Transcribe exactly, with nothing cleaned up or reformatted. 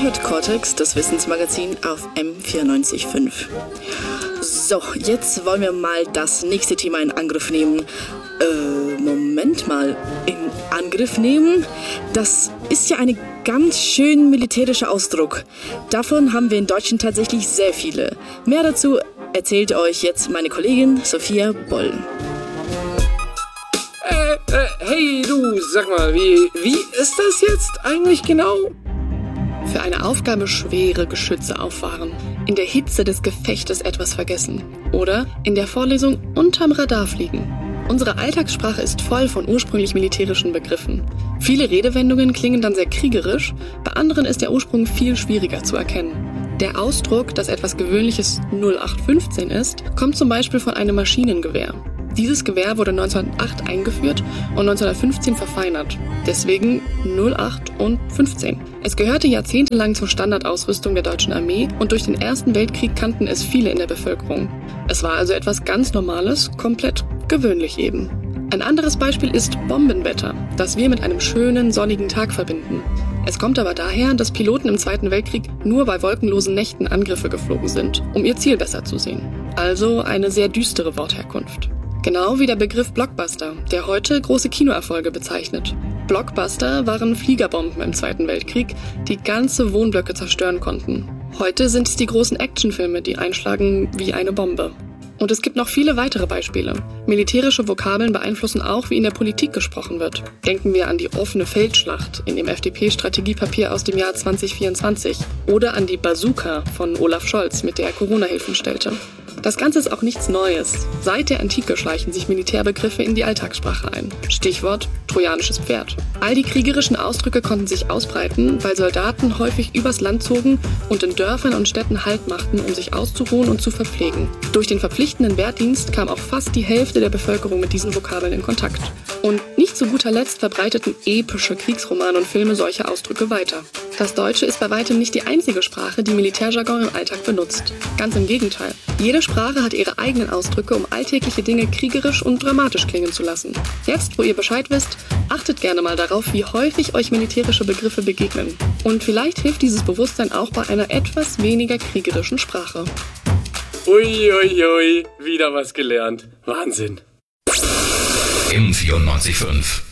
hört Cortex, das Wissensmagazin auf M vierundneunzig Komma fünf. So, jetzt wollen wir mal das nächste Thema in Angriff nehmen. Äh, Moment mal. In Angriff nehmen? Das ist ja ein ganz schön militärischer Ausdruck. Davon haben wir in Deutschland tatsächlich sehr viele. Mehr dazu erzählt euch jetzt meine Kollegin Sophia Boll. Äh, äh, hey du, sag mal, wie, wie ist das jetzt eigentlich genau? Für eine Aufgabe schwere Geschütze auffahren, in der Hitze des Gefechtes etwas vergessen oder in der Vorlesung unterm Radar fliegen. Unsere Alltagssprache ist voll von ursprünglich militärischen Begriffen. Viele Redewendungen klingen dann sehr kriegerisch, bei anderen ist der Ursprung viel schwieriger zu erkennen. Der Ausdruck, dass etwas Gewöhnliches null acht fünfzehn ist, kommt zum Beispiel von einem Maschinengewehr. Dieses Gewehr wurde neunzehnhundertacht eingeführt und neunzehnhundertfünfzehn verfeinert. Deswegen null acht und fünfzehn. Es gehörte jahrzehntelang zur Standardausrüstung der deutschen Armee und durch den Ersten Weltkrieg kannten es viele in der Bevölkerung. Es war also etwas ganz Normales, komplett gewöhnlich eben. Ein anderes Beispiel ist Bombenwetter, das wir mit einem schönen, sonnigen Tag verbinden. Es kommt aber daher, dass Piloten im Zweiten Weltkrieg nur bei wolkenlosen Nächten Angriffe geflogen sind, um ihr Ziel besser zu sehen. Also eine sehr düstere Wortherkunft. Genau wie der Begriff Blockbuster, der heute große Kinoerfolge bezeichnet. Blockbuster waren Fliegerbomben im Zweiten Weltkrieg, die ganze Wohnblöcke zerstören konnten. Heute sind es die großen Actionfilme, die einschlagen wie eine Bombe. Und es gibt noch viele weitere Beispiele. Militärische Vokabeln beeinflussen auch, wie in der Politik gesprochen wird. Denken wir an die offene Feldschlacht in dem F D P-Strategiepapier aus dem Jahr zwanzig vierundzwanzig oder an die Bazooka von Olaf Scholz, mit der er Corona-Hilfen stellte. Das Ganze ist auch nichts Neues. Seit der Antike schleichen sich Militärbegriffe in die Alltagssprache ein. Stichwort trojanisches Pferd. All die kriegerischen Ausdrücke konnten sich ausbreiten, weil Soldaten häufig übers Land zogen und in Dörfern und Städten Halt machten, um sich auszuruhen und zu verpflegen. Durch den verpflichtenden Wehrdienst kam auch fast die Hälfte der Bevölkerung mit diesen Vokabeln in Kontakt. Und nicht zu guter Letzt verbreiteten epische Kriegsromane und Filme solche Ausdrücke weiter. Das Deutsche ist bei weitem nicht die einzige Sprache, die Militärjargon im Alltag benutzt. Ganz im Gegenteil. Jede Sprache hat ihre eigenen Ausdrücke, um alltägliche Dinge kriegerisch und dramatisch klingen zu lassen. Jetzt, wo ihr Bescheid wisst, achtet gerne mal darauf, wie häufig euch militärische Begriffe begegnen. Und vielleicht hilft dieses Bewusstsein auch bei einer etwas weniger kriegerischen Sprache. Ui, ui, ui, wieder was gelernt. Wahnsinn. M vierundneunzig Komma fünf